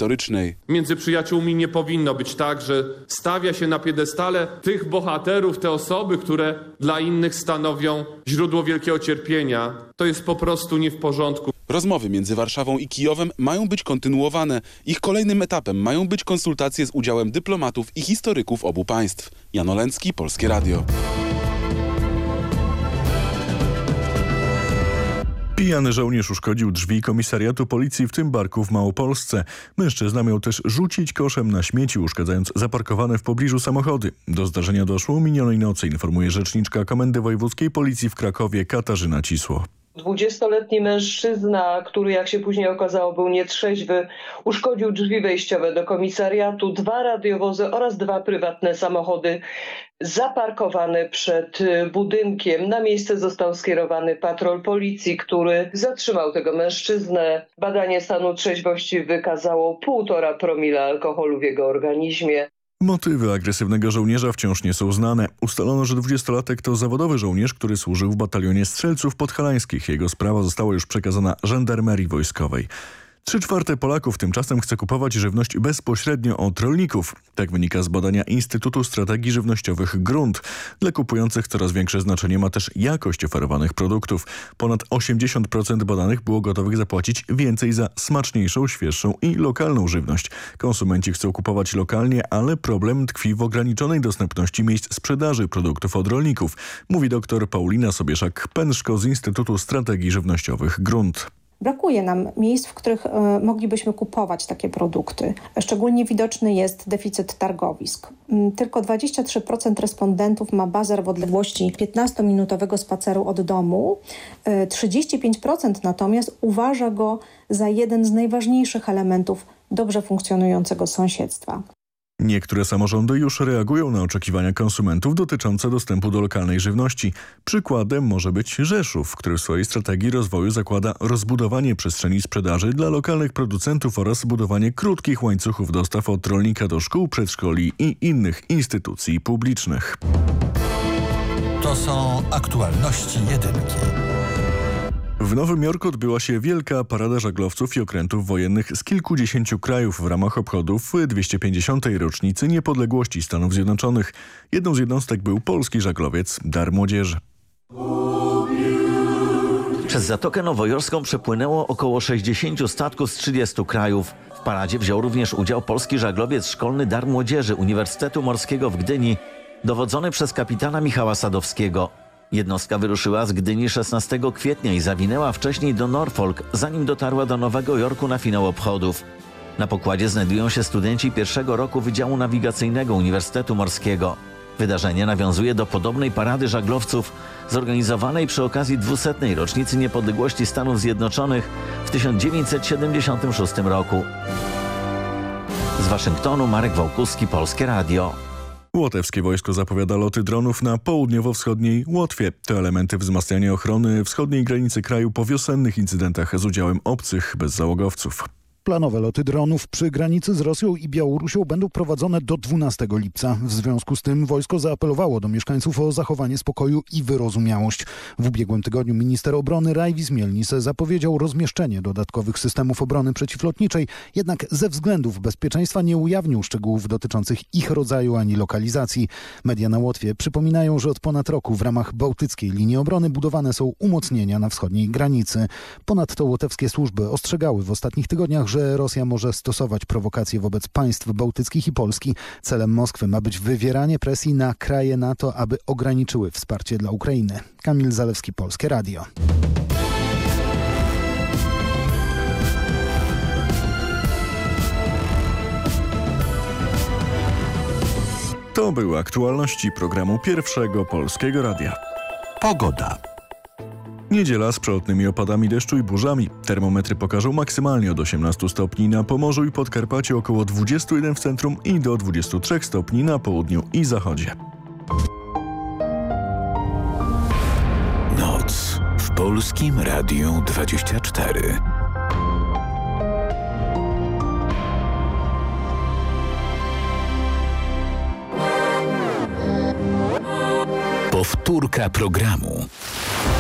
historycznej. Między przyjaciółmi nie powinno być tak, że stawia się na piedestale tych bohaterów, te osoby, które dla innych stanowią źródło wielkiego cierpienia. To jest po prostu nie w porządku. Rozmowy między Warszawą i Kijowem mają być kontynuowane. Ich kolejnym etapem mają być konsultacje z udziałem dyplomatów i historyków obu państw. Jan Olęcki, Polskie Radio. Pijany żołnierz uszkodził drzwi komisariatu policji w Tymbarku w Małopolsce. Mężczyzna miał też rzucić koszem na śmieci, uszkadzając zaparkowane w pobliżu samochody. Do zdarzenia doszło minionej nocy, informuje rzeczniczka Komendy Wojewódzkiej Policji w Krakowie Katarzyna Cisło. 20-letni mężczyzna, który jak się później okazało był nietrzeźwy, uszkodził drzwi wejściowe do komisariatu, 2 radiowozy oraz 2 prywatne samochody zaparkowane przed budynkiem. Na miejsce został skierowany patrol policji, który zatrzymał tego mężczyznę. Badanie stanu trzeźwości wykazało 1,5 promila alkoholu w jego organizmie. Motywy agresywnego żołnierza wciąż nie są znane. Ustalono, że 20-latek to zawodowy żołnierz, który służył w batalionie strzelców podhalańskich. Jego sprawa została już przekazana żandarmerii wojskowej. 3/4 Polaków tymczasem chce kupować żywność bezpośrednio od rolników. Tak wynika z badania Instytutu Strategii Żywnościowych Grunt. Dla kupujących coraz większe znaczenie ma też jakość oferowanych produktów. Ponad 80% badanych było gotowych zapłacić więcej za smaczniejszą, świeższą i lokalną żywność. Konsumenci chcą kupować lokalnie, ale problem tkwi w ograniczonej dostępności miejsc sprzedaży produktów od rolników, mówi dr Paulina Sobieszak-Pęszko z Instytutu Strategii Żywnościowych Grunt. Brakuje nam miejsc, w których moglibyśmy kupować takie produkty. Szczególnie widoczny jest deficyt targowisk. Tylko 23% respondentów ma bazar w odległości 15-minutowego spaceru od domu. 35% natomiast uważa go za jeden z najważniejszych elementów dobrze funkcjonującego sąsiedztwa. Niektóre samorządy już reagują na oczekiwania konsumentów dotyczące dostępu do lokalnej żywności. Przykładem może być Rzeszów, który w swojej strategii rozwoju zakłada rozbudowanie przestrzeni sprzedaży dla lokalnych producentów oraz budowanie krótkich łańcuchów dostaw od rolnika do szkół, przedszkoli i innych instytucji publicznych. To są aktualności jedynki. W Nowym Jorku odbyła się wielka parada żaglowców i okrętów wojennych z kilkudziesięciu krajów w ramach obchodów 250. rocznicy niepodległości Stanów Zjednoczonych. Jedną z jednostek był polski żaglowiec Dar Młodzieży. Przez Zatokę Nowojorską przepłynęło około 60 statków z 30 krajów. W paradzie wziął również udział polski żaglowiec szkolny Dar Młodzieży Uniwersytetu Morskiego w Gdyni, dowodzony przez kapitana Michała Sadowskiego. Jednostka wyruszyła z Gdyni 16 kwietnia i zawinęła wcześniej do Norfolk, zanim dotarła do Nowego Jorku na finał obchodów. Na pokładzie znajdują się studenci pierwszego roku Wydziału Nawigacyjnego Uniwersytetu Morskiego. Wydarzenie nawiązuje do podobnej parady żaglowców zorganizowanej przy okazji 200. rocznicy niepodległości Stanów Zjednoczonych w 1976 roku. Z Waszyngtonu Marek Wałkuski, Polskie Radio. Łotewskie wojsko zapowiada loty dronów na południowo-wschodniej Łotwie. To elementy wzmacniania ochrony wschodniej granicy kraju po wiosennych incydentach z udziałem obcych bezzałogowców. Planowe loty dronów przy granicy z Rosją i Białorusią będą prowadzone do 12 lipca. W związku z tym wojsko zaapelowało do mieszkańców o zachowanie spokoju i wyrozumiałość. W ubiegłym tygodniu minister obrony Rajvis Mielnis zapowiedział rozmieszczenie dodatkowych systemów obrony przeciwlotniczej, jednak ze względów bezpieczeństwa nie ujawnił szczegółów dotyczących ich rodzaju ani lokalizacji. Media na Łotwie przypominają, że od ponad roku w ramach bałtyckiej linii obrony budowane są umocnienia na wschodniej granicy. Ponadto łotewskie służby ostrzegały w ostatnich tygodniach, że Rosja może stosować prowokacje wobec państw bałtyckich i Polski. Celem Moskwy ma być wywieranie presji na kraje NATO, aby ograniczyły wsparcie dla Ukrainy. Kamil Zalewski, Polskie Radio. To były aktualności programu Pierwszego Polskiego Radia. Pogoda. Niedziela z przelotnymi opadami deszczu i burzami. Termometry pokażą maksymalnie od 18 stopni na Pomorzu i Podkarpaciu, około 21 w centrum i do 23 stopni na południu i zachodzie. Noc w Polskim Radiu 24. Powtórka programu.